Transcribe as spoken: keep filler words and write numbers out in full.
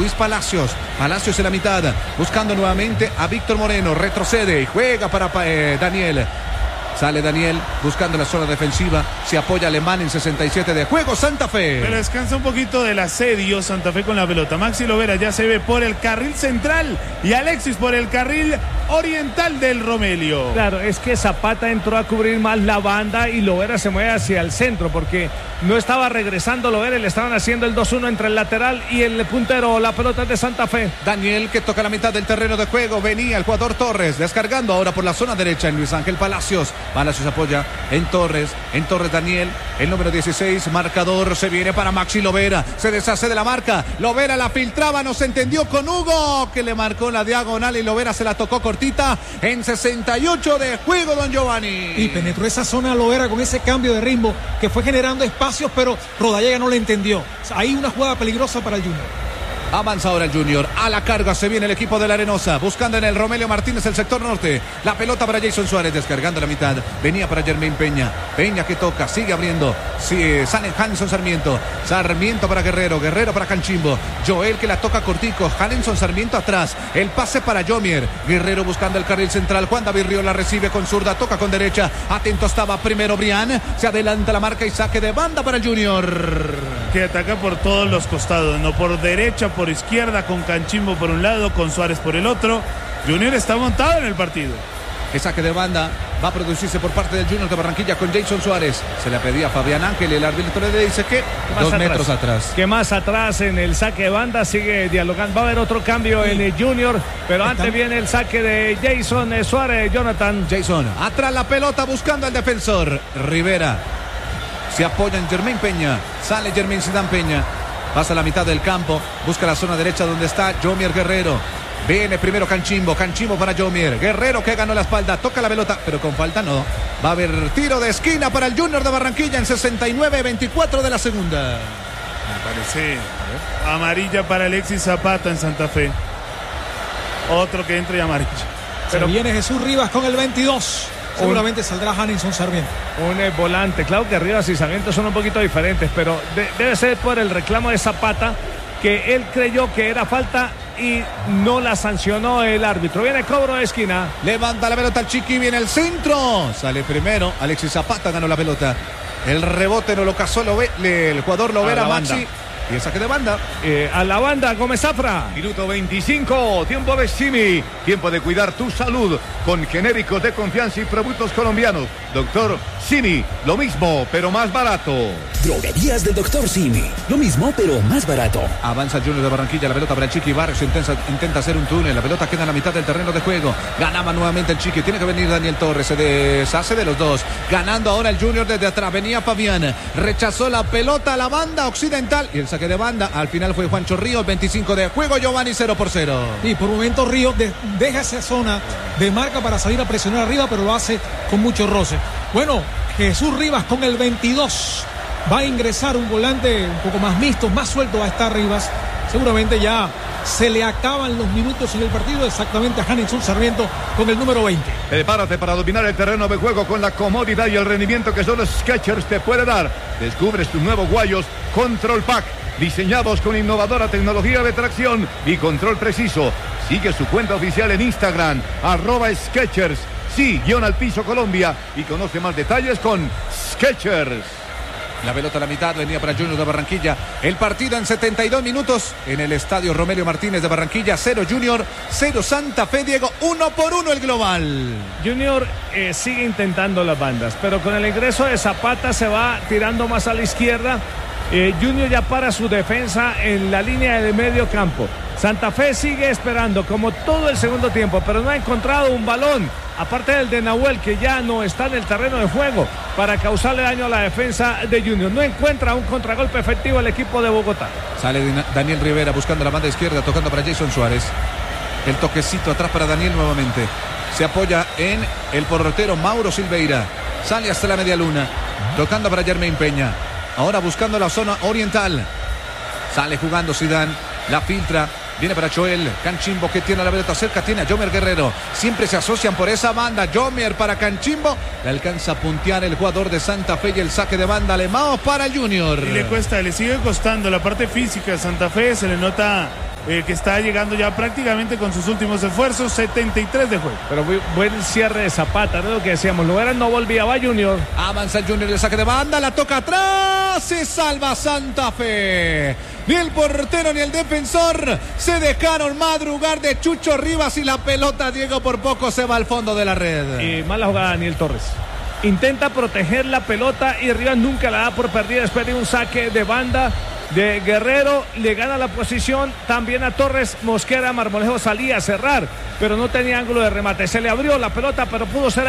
Luis Palacios. Palacios en la mitad, buscando nuevamente a Víctor Moreno. Retrocede y juega para eh, Daniel. Sale Daniel buscando la zona defensiva. Se apoya Alemán en sesenta y siete de juego. Santa Fe. Pero descansa un poquito del asedio Santa Fe con la pelota. Maxi Lovera ya se ve por el carril central y Alexis por el carril oriental del Romelio. Claro, es que Zapata entró a cubrir más la banda y Lovera se mueve hacia el centro porque no estaba regresando Lovera y le estaban haciendo el dos uno entre el lateral y el puntero. La pelota es de Santa Fe. Daniel que toca la mitad del terreno de juego. Venía el jugador Torres descargando ahora por la zona derecha en Luis Ángel Palacios. Palacios apoya en Torres. En Torres Daniel, el número dieciséis, marcador. Se viene para Maxi Lovera. Se deshace de la marca. Lovera la filtraba, no se entendió con Hugo, que le marcó la diagonal y Lovera se la tocó cortita en sesenta y ocho de juego, don Giovanni. Y penetró esa zona Lovera con ese cambio de ritmo que fue generando espacios, pero Rodallega no le entendió. Ahí una jugada peligrosa para el Junior. Avanza ahora el Junior, a la carga se viene el equipo de la Arenosa, buscando en el Romelio Martínez el sector norte, la pelota para Jason Suárez, descargando la mitad, venía para Jermaine Peña, Peña que toca, sigue abriendo, sí, sale Hanson Sarmiento, Sarmiento para Guerrero, Guerrero para Canchimbo, Joel que la toca cortico, Hanson Sarmiento atrás, el pase para Yomier, Guerrero buscando el carril central, Juan David Río la recibe con zurda, toca con derecha, atento estaba primero Brian, se adelanta la marca y saque de banda para el Junior. Que ataca por todos los costados, no por derecha, por izquierda, con Canchimbo por un lado, con Suárez por el otro. Junior está montado en el partido. El saque de banda va a producirse por parte del Junior de Barranquilla con Jason Suárez. Se le pedía a Fabián Ángel y el árbitro le dice que dos atrás? metros atrás. Que más atrás en el saque de banda sigue dialogando. Va a haber otro cambio sí. en el Junior, pero antes Están... viene el saque de Jason Suárez, Jonathan. Jason, atrás la pelota buscando al defensor. Rivera se apoya en Jermaine Peña. Sale Jermaine Zidane Peña. Pasa a la mitad del campo. Busca la zona derecha donde está Yomier Guerrero. Viene primero Canchimbo. Canchimbo para Yomier. Guerrero que ganó la espalda. Toca la pelota, pero con falta no. Va a haber tiro de esquina para el Junior de Barranquilla en sesenta y nueve veinticuatro de la segunda. Me parece amarilla para Alexis Zapata en Santa Fe. Otro que entra y amarilla. Pero viene Jesús Rivas con el veintidós. Seguramente saldrá Hanson Sarmiento. Un eh, volante. Claro que Rivas y Sarmiento son un poquito diferentes, pero de, debe ser por el reclamo de Zapata, que él creyó que era falta y no la sancionó el árbitro. Viene cobro de esquina. Levanta la pelota el Chiqui, viene el centro. Sale primero. Alexis Zapata ganó la pelota. El rebote no lo cazó Love, le, el jugador Lovera Maxi. Y el saque de banda. Eh, a la banda, Gómez Zafra. Minuto veinticinco, tiempo de Simi. Tiempo de cuidar tu salud con genéricos de confianza y productos colombianos. Doctor Simi, lo mismo, pero más barato. Droguerías del Doctor Simi. Lo mismo, pero más barato. Avanza el Junior de Barranquilla, la pelota para el Chiqui Barrios. Intenta, intenta hacer un túnel. La pelota queda en la mitad del terreno de juego. Ganaba nuevamente el Chiqui. Tiene que venir Daniel Torres. Se deshace de los dos. Ganando ahora el Junior desde atrás. Venía Fabián. Rechazó la pelota a la banda occidental. Y el saque de banda al final fue Juancho Ríos. veinticinco de juego. Giovanni cero por cero. Y por un momento Ríos de, deja esa zona de marca para salir a presionar arriba, pero lo hace con mucho roce. Bueno, Jesús Rivas con el veintidós. Va a ingresar un volante un poco más mixto, más suelto va a estar Rivas. Seguramente ya se le acaban los minutos en el partido exactamente a Hanson Sarmiento con el número veinte. Prepárate para dominar el terreno de juego con la comodidad y el rendimiento que solo Skechers te puede dar. Descubres tus nuevos guayos Control Pack, diseñados con innovadora tecnología de tracción y control preciso. Sigue su cuenta oficial en Instagram, arroba Skechers, sí, guión al piso Colombia, y conoce más detalles con Skechers. La pelota a la mitad venía para Junior de Barranquilla. El partido en setenta y dos minutos en el estadio Romelio Martínez de Barranquilla. Cero Junior, cero Santa Fe, Diego. Uno por uno el global. Junior eh, sigue intentando las bandas, pero con el ingreso de Zapata se va tirando más a la izquierda. Eh, Junior ya para su defensa en la línea del medio campo. Santa Fe sigue esperando como todo el segundo tiempo, pero no ha encontrado un balón, aparte del de Nahuel, que ya no está en el terreno de juego, para causarle daño a la defensa de Junior. No encuentra un contragolpe efectivo el equipo de Bogotá. Sale Daniel Rivera buscando la banda izquierda, tocando para Jason Suárez. El toquecito atrás para Daniel nuevamente. Se apoya en el portero Mauro Silveira. Sale hasta la media luna, tocando para Jermaine Peña. Ahora buscando la zona oriental. Sale jugando Zidane, la filtra. Viene para Joel, Canchimbo que tiene la pelota cerca, tiene a Yomier Guerrero. Siempre se asocian por esa banda. Yomier para Canchimbo. Le alcanza a puntear el jugador de Santa Fe y el saque de banda alemán para el Junior. Y le cuesta, le sigue costando la parte física de Santa Fe. Se le nota eh, que está llegando ya prácticamente con sus últimos esfuerzos, setenta y tres de juego. Pero muy buen cierre de Zapata, no es lo que decíamos. Lovera no volvía, va Junior. Avanza el Junior, el saque de banda, la toca atrás, se salva Santa Fe. Ni el portero ni el defensor se dejaron madrugar de Chucho Rivas y la pelota, Diego, por poco se va al fondo de la red. Y mala jugada Daniel Torres. Intenta proteger la pelota y Rivas nunca la da por perdida después de un saque de banda de Guerrero. Le gana la posición también a Torres. Mosquera, Marmolejo salía a cerrar, pero no tenía ángulo de remate. Se le abrió la pelota, pero pudo ser